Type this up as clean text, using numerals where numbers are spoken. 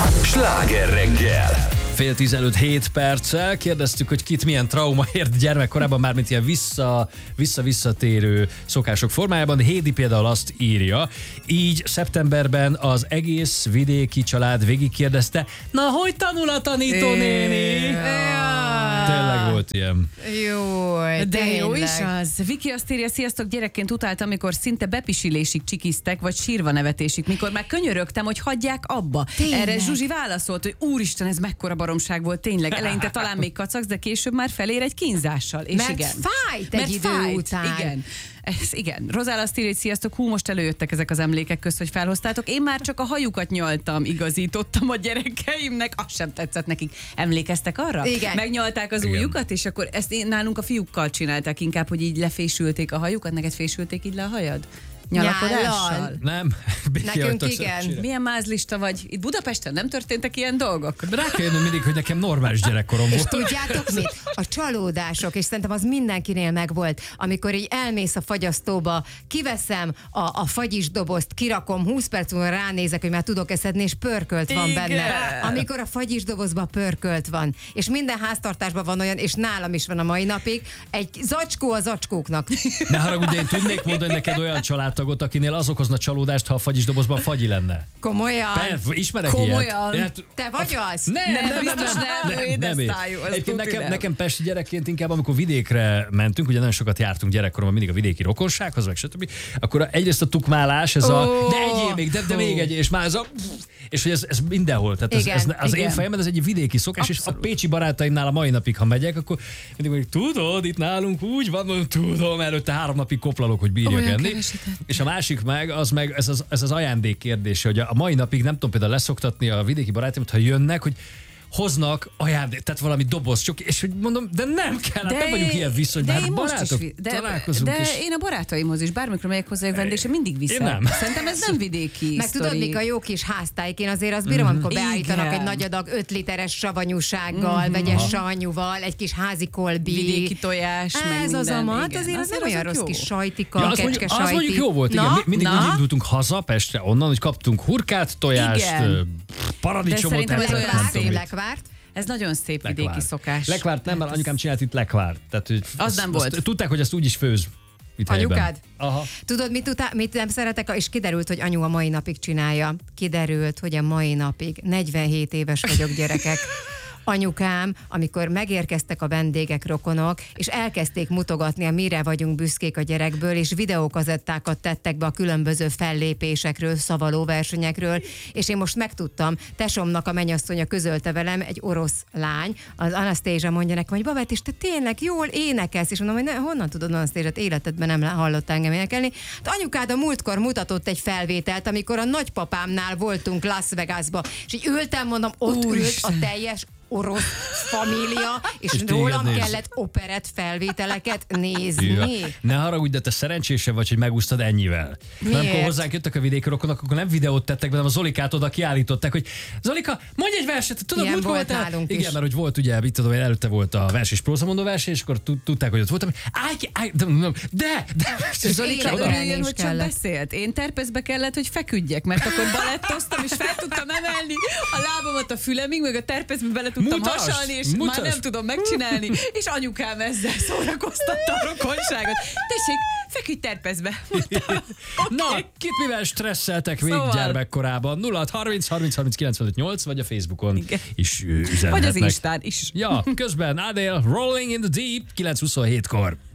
Sláger reggel! Fél 15 perccel kérdeztük, hogy kit milyen trauma ért gyermekkorában, mármint ilyen visszatérő szokások formájában. Hédi például azt írja, így szeptemberben az egész vidéki család végigkérdezte, na hogy tanul a tanítónéni? Tényleg volt ilyen. Jó, de jó is az. Viki azt írja, sziasztok, gyerekként utáltam, amikor szinte bepisilésig csikiztek, vagy sírva nevetésig, mikor már könyörögtem, hogy hagyják abba. Tényleg? Erre Zsuzsi válaszolt, hogy úristen, ez mekkora baromság volt tényleg. Eleinte talán még kacagsz, de később már felér egy kínzással. És mert igen. fájt egy idő után. Igen. Igen. Rozál azt írja, hogy sziasztok, most előjöttek ezek az emlékek közt, hogy felhoztátok. Én már csak a hajukat nyaltam, igazítottam a gyerekeimnek, az sem tetszett nekik. Emlékeztek arra? Igen. Megnyalták az Igen. ujjukat, és akkor ezt nálunk a fiúkkal csinálták inkább, hogy így lefésülték a hajukat. Neked fésülték így le a hajad? Nyalakodással? Nyállal. Nem? Nekünk igen. Milyen mázlista vagy? Itt Budapesten nem történtek ilyen dolgok? Rá kell jönnöm mindig, hogy nekem normális gyerekkorom És volt. tudjátok mit? A csalódások, és szerintem az mindenkinél megvolt, amikor így elmész a fagyasztóba, kiveszem a fagyis dobozt, kirakom, 20 perc múlva ránézek, hogy már tudok eszedni, és pörkölt van Igen. benne. Amikor a fagyis dobozban pörkölt van, és minden háztartásban van olyan, és nálam is van a mai napig, egy zacskó a zacskóknak. Ne haragudj, én tudnék mondani neked olyan családtagot, akinél az okozna csalódást, ha a fagyisdobozban fagyi lenne. Komolyan? Ismerek Komolyan? ilyet. Te vagy az? Nem, biztos nem, ő édesszájú, az Egyébként tuti nem. nekem pesti gyerekként inkább, amikor vidékre mentünk, ugye nagyon sokat jártunk gyerekkoromban mindig a vidéki rokonsághoz, meg stb. Akkor egyrészt a tukmálás, ez a de egyél még, de még egy, és már ez a és hogy ez mindenhol. Tehát Igen, az én igen. fejemben ez egy vidéki szokás, Abszolút. és a pécsi barátaimnál a mai napig, ha megyek, akkor mindig mondjuk, tudod, itt nálunk úgy van, mondom, tudom, előtte 3 napig koplalok, hogy bírjak Olyan enni. keveset ettem. És a másik meg ez az ajándék kérdése, hogy a mai napig nem tudom például leszoktatni a vidéki barátaimat, ha jönnek, hogy hoznak ajándék, tehát valami doboz, csak, és hogy mondom, de nem kell, hát nem vagyunk ilyen viszonyban, hát barátok, találkozunk de is. én a barátaimhoz is, bármikor megyek hozzájuk vendégre, mindig viszem. Én nem. Szerintem ez nem vidéki Meg tudod, mik a jó kis háztályk, én azért azt bírom, amikor beállítanak Igen. egy nagy adag 5 literes savanyúsággal, vegyes savanyúval, egy kis házi kolbi. Vidéki tojás, meg Ez az minden, amat, igen. azért az nem olyan azok rossz jó. kis sajtika, Ja, kecske az mondjuk sajti. jó volt, igen. Na? Mindig Na? úgy indultunk haza Pestre onnan, hogy kaptunk hurkát, tojást, Igen. paradicsomot, De szerintem ez nem olyan tudom szép. mit. Lekvárt. Ez nagyon szép vidéki Lekvárt. szokás. Lekvárt nem, mert anyukám csinált itt lekvárt. Tehát, hogy Az nem volt. Tudták, hogy ezt úgy is főz. Itt Anyukád? helyben. Aha. Tudod, mit nem szeretek? És kiderült, hogy anyu a mai napig csinálja. Kiderült, hogy a mai napig 47 éves vagyok, gyerekek. Anyukám, amikor megérkeztek a vendégek, rokonok, és elkezdték mutogatni, a mire vagyunk büszkék a gyerekből, és videókazettákat tettek be a különböző fellépésekről, szavalóversenyekről, és én most megtudtam, tesomnak a mennyasszonya közölte velem, egy orosz lány, az Anastasia mondja nekem, hogy Babett, és te tényleg jól énekelsz, és mondom, hogy honnan tudod, Anastasia, életedben nem hallottál engem énekelni. Hát anyukád a múltkor mutatott egy felvételt, amikor a nagypapámnál voltunk Las Vegasba, és így ültem, mondom, ott ült a teljes orosz família, és téged rólam néz. kellett operett felvételeket nézni. Ja. Ne haragudj, de te szerencsésebb vagy, hogy megúsztad ennyivel. Mert amikor hozzánk jöttek a vidéki rokonok, akkor nem videót tettek be, hanem a Zolikát oda kiállították, hogy Zolika, mondj egy verset, tudod, Ilyen mit volt voltál? nálunk Igen, is. mert hogy volt ugye, mit tudom, én, előtte volt a vers és prózamondó verseny, és akkor tudták, hogy ott voltam. De! Zolika Oda. örüljön, Is hogy csak kellett. beszélt. Én terpezbe kellett, hogy feküdjek, mert akkor balettoztam, és fel tudtam emelni a lábamat a fülemig, meg a terpezbe bele tudtam Mutasd, hasalni, és mutasd. már nem tudom megcsinálni, és anyukám ezzel szórakoztatta a rokonságot. Tessék, feküdj terpezbe. Mondtam, Na, oké. kit mivel stresszeltek még Szóval. gyermekkorában? 0 30 30 30 95 8 vagy a Facebookon Igen. is üzenhetnek. Vagy az Instán is. Ja, közben Adele, Rolling in the Deep, 9:27-kor.